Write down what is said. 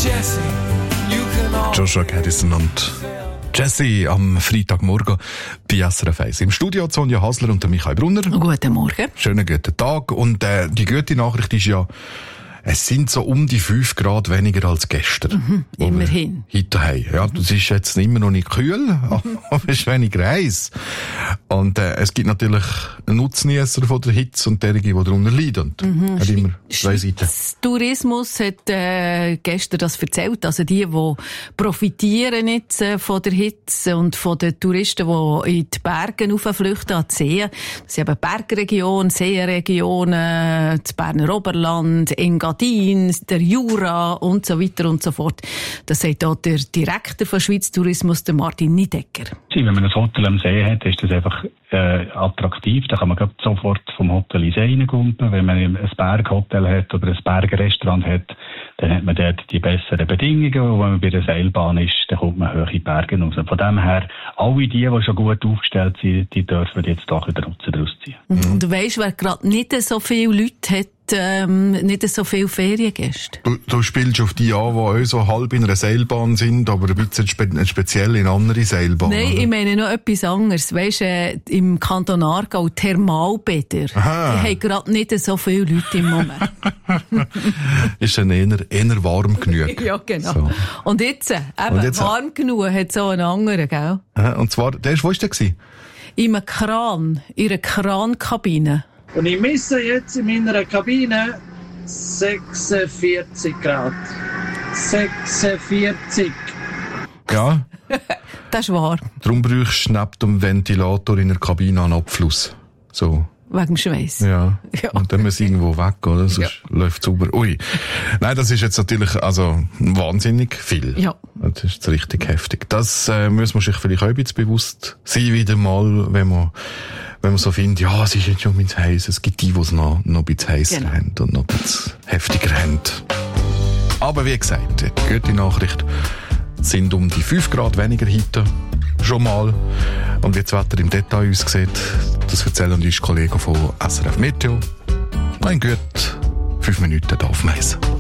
Joshua Caddison und Jesse am Freitagmorgen bei SRF 1. Im Studio Sonja Hasler und der Michael Brunner. Guten Morgen. Schönen guten Tag. Und die gute Nachricht ist ja, es sind so um die 5 Grad weniger als gestern. Immerhin. Heute haben. Ja, das ist jetzt immer noch nicht kühl, aber es ist weniger heiß. Und es gibt natürlich Nutznießer von der Hitze und derige, die darunter leiden. Und hat immer zwei Seiten. Tourismus hat gestern das erzählt. Also die profitieren jetzt von der Hitze und von den Touristen, die in die Berge raufflüchten, an die Seen. Das sind eben Bergregionen, Seenregionen, das Berner Oberland, Engadin, der Jura und so weiter und so fort. Das sagt auch der Direktor von Schweiz Tourismus, der Martin Niedecker. Wenn man ein Hotel am See hat, ist das einfach attraktiv. Da kann man sofort vom Hotel in den See reingumpen. Wenn man ein Berghotel hat oder ein Bergrestaurant hat, dann hat man dort die besseren Bedingungen. Und wenn man bei der Seilbahn ist, dann kommt man hoch in die Berge raus. Von dem her, alle die schon gut aufgestellt sind, die dürfen jetzt doch wieder Nutzen daraus ziehen. Und du weisst, wer gerade nicht so viele Leute hat, nicht so viele Feriengäste. Du spielst auf die an, die auch so halb in einer Seilbahn sind, aber ein bisschen speziell in andere Seilbahnen. Nein, ich meine noch etwas anderes. Weisst, im Kanton Aargau, Thermalbäder, die haben gerade nicht so viele Leute im Moment. Ist dann eher warm genug. Ja, genau. So. Und jetzt, warm genug hat so einen anderen, gell? Und zwar, wo war der? In einem Kran, in einer Krankabine. Und ich messe jetzt in meiner Kabine 46 Grad. 46. Ja. Das ist wahr. Darum brauchst du neben dem Ventilator in der Kabine einen Abfluss. So. Wegen Schweiß. Ja. Und dann muss irgendwo weg, oder? Sonst läuft es sauber. Ui. Nein, das ist jetzt natürlich, wahnsinnig viel. Ja. Das ist jetzt richtig heftig. Das, muss man sich vielleicht auch ein bisschen bewusst sein, wieder mal, wenn man so findet, ja, es ist jetzt schon ein bisschen heiß. Es gibt die es noch ein bisschen heißer haben und noch ein bisschen heftiger haben. Aber wie gesagt, die gute Nachricht sind um die 5 Grad weniger heute. Schon mal. Und wie das Wetter im Detail aussieht, das erzählen uns Kollegen von SRF Meteo. Ein gut 5 Minuten auf Mais.